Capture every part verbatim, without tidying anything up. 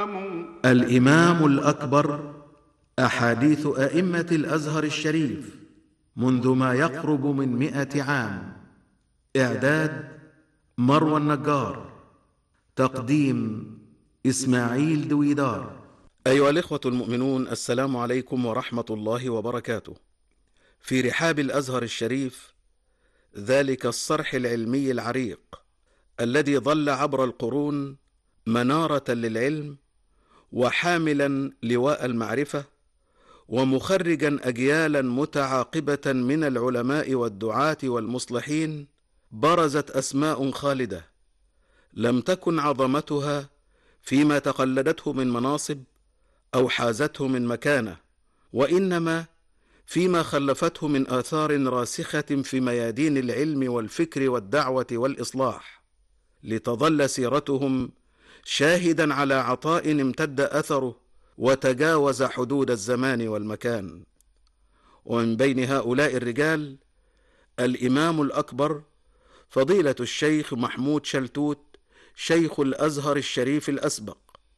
الإمام الأكبر، أحاديث أئمة الأزهر الشريف منذ ما يقرب من مئة عام. إعداد مروى النجار، تقديم إسماعيل دويدار. أيها الإخوة المؤمنون، السلام عليكم ورحمة الله وبركاته. في رحاب الأزهر الشريف، ذلك الصرح العلمي العريق الذي ظل عبر القرون منارة للعلم وحاملا لواء المعرفة ومخرجا أجيالا متعاقبة من العلماء والدعاة والمصلحين، برزت أسماء خالدة لم تكن عظمتها فيما تقلدته من مناصب أو حازته من مكانة، وإنما فيما خلفته من آثار راسخة في ميادين العلم والفكر والدعوة والإصلاح، لتظل سيرتهم شاهدا على عطاء امتد أثره وتجاوز حدود الزمان والمكان. ومن بين هؤلاء الرجال الإمام الأكبر فضيلة الشيخ محمود شلتوت، شيخ الأزهر الشريف الأسبق،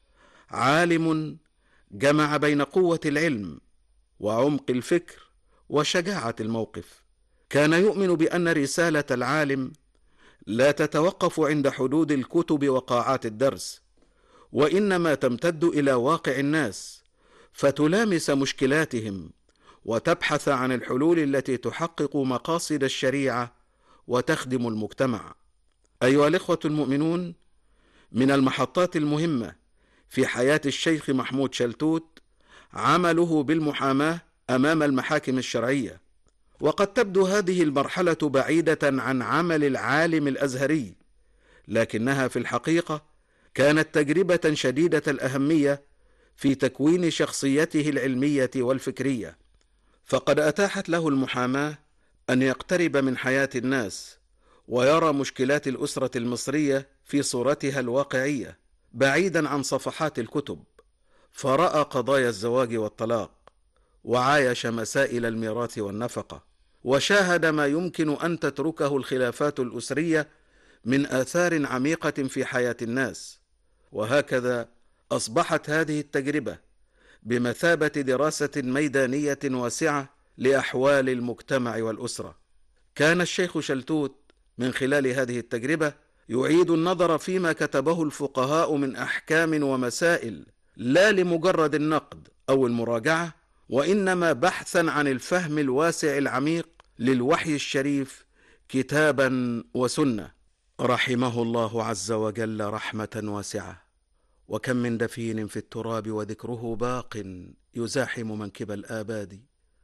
عالم جمع بين قوة العلم وعمق الفكر وشجاعة الموقف. كان يؤمن بأن رسالة العالم لا تتوقف عند حدود الكتب وقاعات الدرس، وإنما تمتد إلى واقع الناس فتلامس مشكلاتهم وتبحث عن الحلول التي تحقق مقاصد الشريعة وتخدم المجتمع. أيها الإخوة المؤمنون، من المحطات المهمة في حياة الشيخ محمود شلتوت عمله بالمحاماة أمام المحاكم الشرعية، وقد تبدو هذه المرحلة بعيدة عن عمل العالم الأزهري، لكنها في الحقيقة كانت تجربة شديدة الأهمية في تكوين شخصيته العلمية والفكرية، فقد أتاحت له المحاماة أن يقترب من حياة الناس ويرى مشكلات الأسرة المصرية في صورتها الواقعية بعيدا عن صفحات الكتب، فرأى قضايا الزواج والطلاق، وعايش مسائل الميراث والنفقة، وشاهد ما يمكن أن تتركه الخلافات الأسرية من آثار عميقة في حياة الناس. وهكذا أصبحت هذه التجربة بمثابة دراسة ميدانية واسعة لأحوال المجتمع والأسرة. كان الشيخ شلتوت من خلال هذه التجربة يعيد النظر فيما كتبه الفقهاء من أحكام ومسائل، لا لمجرد النقد أو المراجعة، وإنما بحثا عن الفهم الواسع العميق للوحي الشريف كتابا وسنة. رحمه الله عز وجل رحمة واسعة، وكم من دفين في التراب وذكره باق يزاحم منكب الآباد،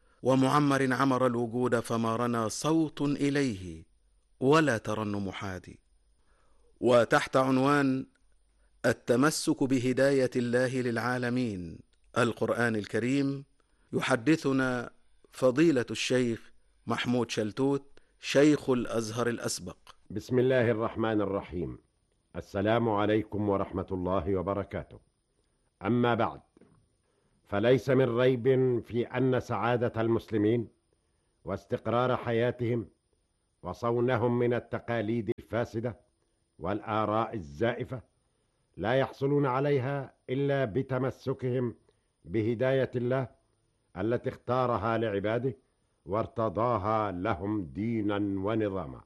ومعمر عمر الوجود فما رنى صوت إليه ولا ترنم حادي. وتحت عنوان التمسك بهداية الله للعالمين القرآن الكريم، يحدثنا فضيلة الشيخ محمود شلتوت، شيخ الأزهر الأسبق. بسم الله الرحمن الرحيم. السلام عليكم ورحمة الله وبركاته. أما بعد، فليس من ريب في أن سعادة المسلمين واستقرار حياتهم وصونهم من التقاليد الفاسدة والآراء الزائفة لا يحصلون عليها إلا بتمسكهم بهداية الله التي اختارها لعباده وارتضاها لهم دينا ونظاما.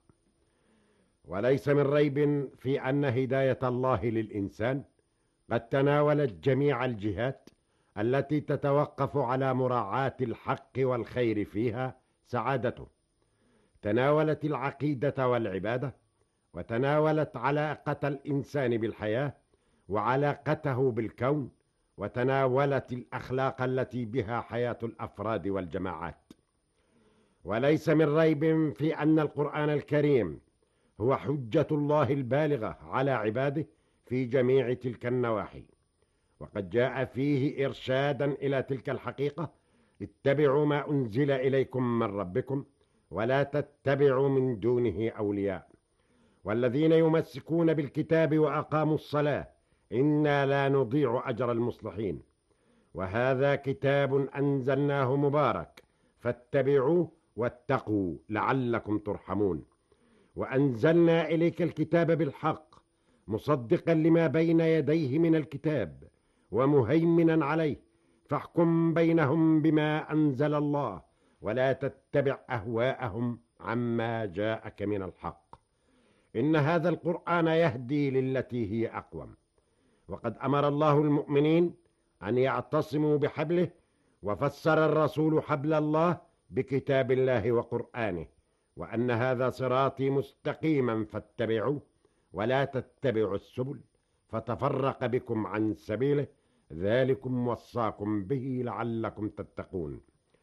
وليس من ريب في أن هداية الله للإنسان قد تناولت جميع الجهات التي تتوقف على مراعاة الحق والخير فيها سعادته. تناولت العقيدة والعبادة، وتناولت علاقة الإنسان بالحياة وعلاقته بالكون، وتناولت الأخلاق التي بها حياة الأفراد والجماعات. وليس من ريب في أن القرآن الكريم هو حجة الله البالغة على عباده في جميع تلك النواحي، وقد جاء فيه إرشادا إلى تلك الحقيقة: اتبعوا ما أنزل إليكم من ربكم ولا تتبعوا من دونه أولياء، والذين يمسكون بالكتاب وأقاموا الصلاة إنا لا نضيع أجر المصلحين، وهذا كتاب أنزلناه مبارك فاتبعوه واتقوا لعلكم ترحمون. وأنزلنا إليك الكتاب بالحق مصدقا لما بين يديه من الكتاب ومهيمنا عليه، فاحكم بينهم بما أنزل الله ولا تتبع أهواءهم عما جاءك من الحق، إن هذا القرآن يهدي للتي هي أقوم. وقد أمر الله المؤمنين أن يعتصموا بحبله، وفسر الرسول حبل الله بكتاب الله وقرآنه، وأن هذا صراطي مستقيما فاتبعوه ولا تتبعوا السبل فتفرق بكم عن سبيله، ذلكم وصاكم به لعلكم تتقون.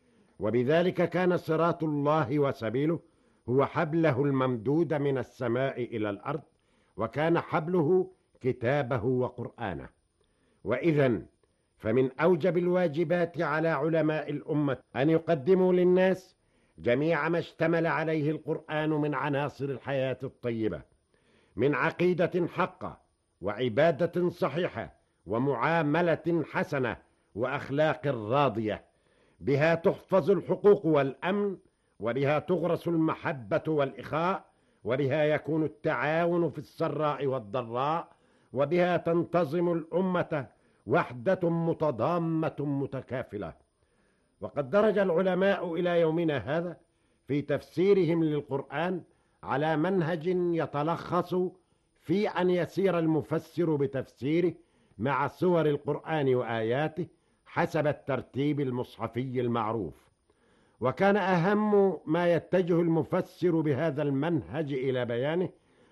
وبذلك كان صراط الله وسبيله هو حبله الممدود من السماء إلى الأرض، وكان حبله كتابه وقرآنه. وإذن فمن أوجب الواجبات على علماء الأمة أن يقدموا للناس جميع ما اشتمل عليه القرآن من عناصر الحياة الطيبة، من عقيدة حقة وعبادة صحيحة ومعاملة حسنة وأخلاق راضية، بها تحفظ الحقوق والأمن، وبها تغرس المحبة والإخاء، وبها يكون التعاون في السراء والضراء، وبها تنتظم الأمة وحدة متضامة متكافلة. وقد درج العلماء إلى يومنا هذا في تفسيرهم للقرآن على منهج يتلخص في أن يسير المفسر بتفسيره مع سور القرآن وآياته حسب الترتيب المصحفي المعروف. وكان أهم ما يتجه المفسر بهذا المنهج إلى بيانه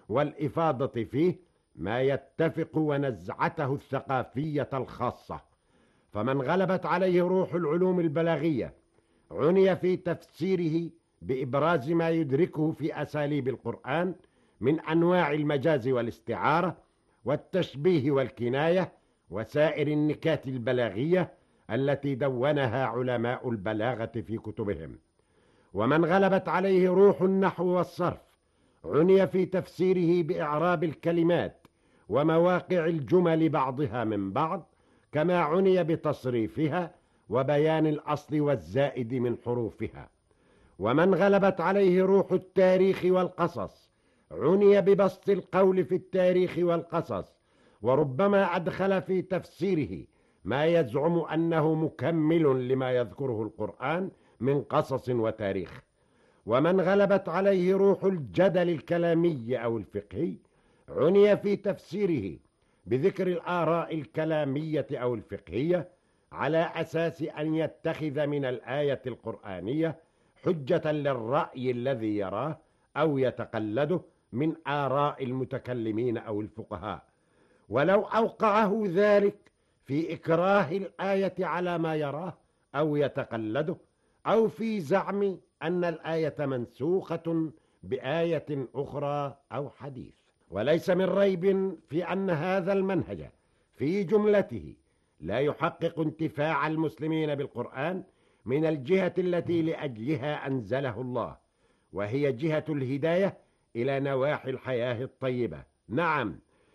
والإفاضة فيه ما يتفق ونزعته الثقافية الخاصة. فمن غلبت عليه روح العلوم البلاغية عني في تفسيره بإبراز ما يدركه في أساليب القرآن من أنواع المجاز والاستعارة والتشبيه والكناية وسائر النكات البلاغية التي دونها علماء البلاغة في كتبهم. ومن غلبت عليه روح النحو والصرف عني في تفسيره بإعراب الكلمات ومواقع الجمل بعضها من بعض، كما عني بتصريفها وبيان الأصل والزائد من حروفها. ومن غلبت عليه روح التاريخ والقصص عني ببسط القول في التاريخ والقصص، وربما أدخل في تفسيره ما يزعم أنه مكمل لما يذكره القرآن من قصص وتاريخ. ومن غلبت عليه روح الجدل الكلامي أو الفقهي عني في تفسيره بذكر الآراء الكلامية أو الفقهية على أساس أن يتخذ من الآية القرآنية حجة للرأي الذي يراه أو يتقلده من آراء المتكلمين أو الفقهاء، ولو أوقعه ذلك في إكراه الآية على ما يراه أو يتقلده، أو في زعم أن الآية منسوخة بآية أخرى أو حديث. وليس من ريب في أن هذا المنهج في جملته لا يحقق انتفاع المسلمين بالقرآن من الجهة التي لأجلها أنزله الله، وهي جهة الهداية إلى نواحي الحياة الطيبة. نعم،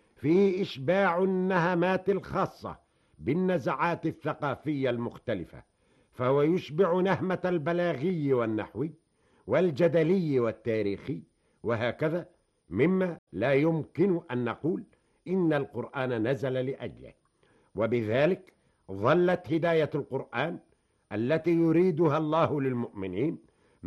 في إشباع النهمات الخاصة بالنزعات الثقافية المختلفة، فهو يشبع نهمة البلاغي والنحوي والجدلي والتاريخي وهكذا، مما لا يمكن أن نقول إن القرآن نزل لأجله. وبذلك ظلت هداية القرآن التي يريدها الله للمؤمنين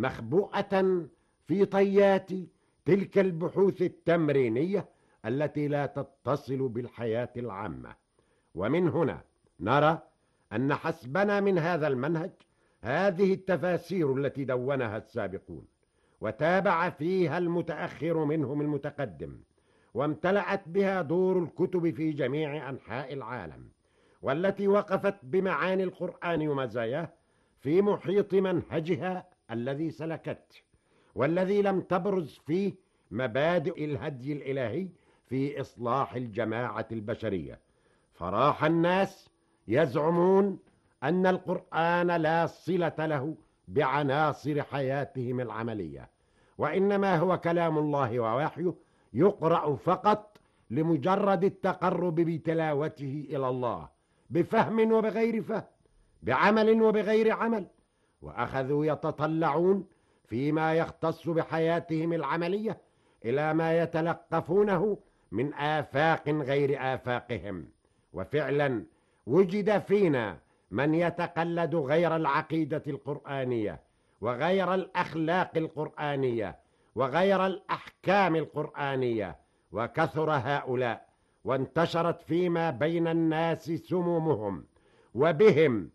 مخبوءة في طيات تلك البحوث التمرينية التي لا تتصل بالحياة العامة. ومن هنا نرى أن حسبنا من هذا المنهج هذه التفاسير التي دونها السابقون وتابع فيها المتأخر منهم المتقدم، وامتلأت بها دور الكتب في جميع أنحاء العالم، والتي وقفت بمعاني القرآن ومزاياه في محيط منهجها الذي سلكت، والذي لم تبرز فيه مبادئ الهدي الإلهي في إصلاح الجماعة البشرية. فراح الناس يزعمون أن القرآن لا صلة له بعناصر حياتهم العملية، وإنما هو كلام الله ووحيه يقرأ فقط لمجرد التقرب بتلاوته إلى الله، بفهم وبغير فهم، بعمل وبغير عمل. وأخذوا يتطلعون فيما يختص بحياتهم العملية إلى ما يتلقفونه من آفاق غير آفاقهم. وفعلا وجد فينا من يتقلد غير العقيدة القرآنية وغير الأخلاق القرآنية وغير الأحكام القرآنية، وكثر هؤلاء وانتشرت فيما بين الناس سمومهم، وبهم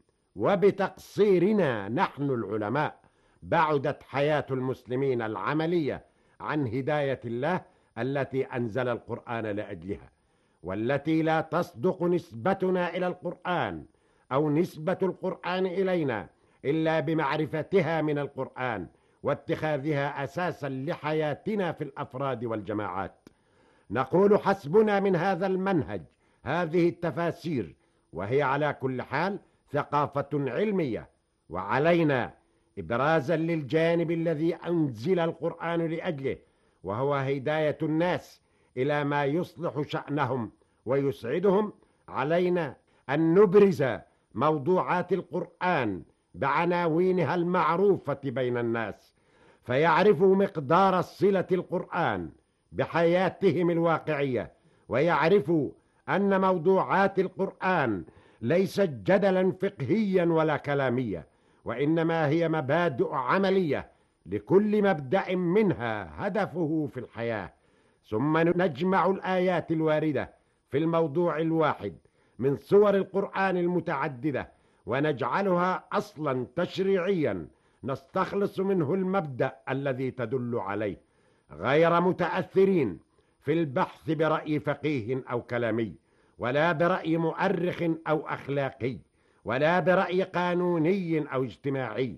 وبتقصيرنا نحن العلماء بعدت حياة المسلمين العملية عن هداية الله التي أنزل القرآن لأجلها، والتي لا تصدق نسبتنا إلى القرآن أو نسبة القرآن إلينا إلا بمعرفتها من القرآن واتخاذها أساسا لحياتنا في الأفراد والجماعات. نقول حسبنا من هذا المنهج هذه التفاسير، وهي على كل حال ثقافة علمية، وعلينا إبرازا للجانب الذي أنزل القرآن لأجله، وهو هداية الناس إلى ما يصلح شأنهم ويسعدهم. علينا أن نبرز موضوعات القرآن بعناوينها المعروفة بين الناس، فيعرفوا مقدار صلة القرآن بحياتهم الواقعية، ويعرفوا أن موضوعات القرآن ليست جدلا فقهيا ولا كلاميا، وإنما هي مبادئ عملية لكل مبدأ منها هدفه في الحياة. ثم نجمع الآيات الواردة في الموضوع الواحد من صور القرآن المتعددة ونجعلها أصلا تشريعيا نستخلص منه المبدأ الذي تدل عليه، غير متأثرين في البحث برأي فقيه أو كلامي، ولا برأي مؤرخ أو أخلاقي، ولا برأي قانوني أو اجتماعي،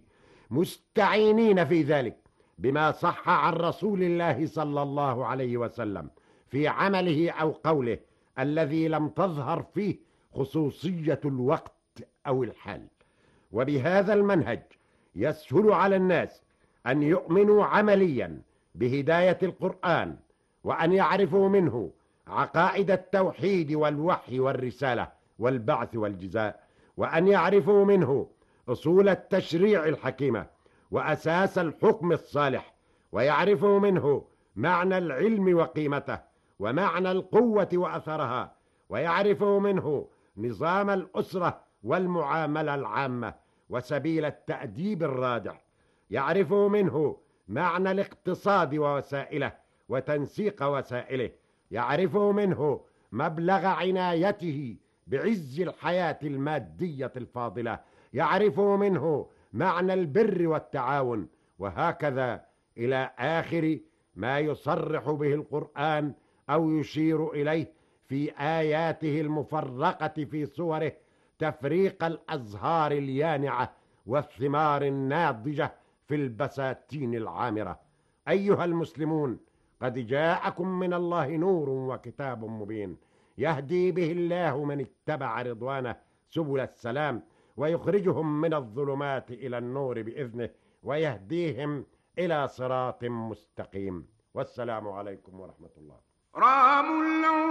مستعينين في ذلك بما صح عن رسول الله صلى الله عليه وسلم في عمله أو قوله الذي لم تظهر فيه خصوصية الوقت أو الحال. وبهذا المنهج يسهل على الناس أن يؤمنوا عمليا بهداية القرآن، وأن يعرفوا منه عقائد التوحيد والوحي والرسالة والبعث والجزاء، وأن يعرفوا منه أصول التشريع الحكيمة وأساس الحكم الصالح، ويعرفوا منه معنى العلم وقيمته ومعنى القوة وأثرها، ويعرفوا منه نظام الأسرة والمعاملة العامة وسبيل التأديب الرادع، يعرفوا منه معنى الاقتصاد ووسائله وتنسيق وسائله، يعرفوا منه مبلغ عنايته بعز الحياة المادية الفاضلة، يعرفوا منه معنى البر والتعاون، وهكذا إلى آخر ما يصرح به القرآن أو يشير إليه في آياته المفرقة في صوره تفريق الأزهار اليانعة والثمار الناضجة في البساتين العامرة. أيها المسلمون، قد جاءكم من الله نور وكتاب مبين يهدي به الله من اتبع رضوانه سبل السلام، ويخرجهم من الظلمات إلى النور بإذنه، ويهديهم إلى صراط مستقيم. والسلام عليكم ورحمة الله. رام